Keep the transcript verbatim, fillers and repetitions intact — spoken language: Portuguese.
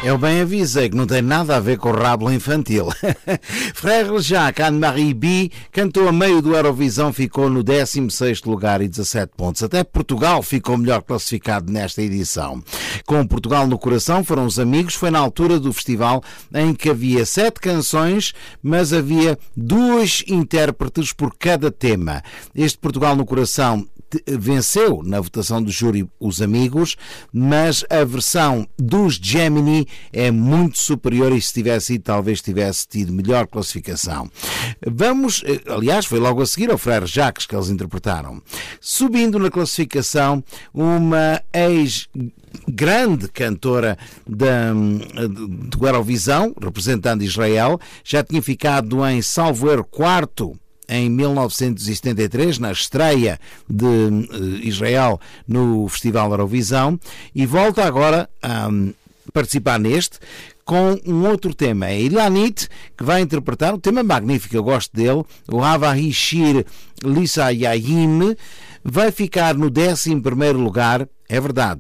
Eu bem avisei que não tem nada a ver com o rábulo infantil. Frère Jacques, Anne-Marie B, cantou a meio do Eurovisão, ficou no décimo sexto lugar e dezassete pontos. Até Portugal ficou melhor classificado nesta edição. Com Portugal no coração foram os amigos, foi na altura do festival em que havia sete canções, mas havia duas intérpretes por cada tema. Este Portugal no coração venceu na votação do júri os amigos, mas a versão dos Gemini é muito superior e se tivesse ido, talvez tivesse tido melhor classificação. Vamos, aliás, foi logo a seguir ao Frère Jacques que eles interpretaram. Subindo na classificação, uma ex-grande cantora da, do Eurovisão, representando Israel, já tinha ficado em salvo erro quarto em mil novecentos e setenta e três, na estreia de Israel no Festival Eurovisão, e volta agora a participar neste com um outro tema. É Ilanit, que vai interpretar um tema magnífico, eu gosto dele, o Havahi Shir Lisa Yayim, vai ficar no décimo primeiro lugar, é verdade.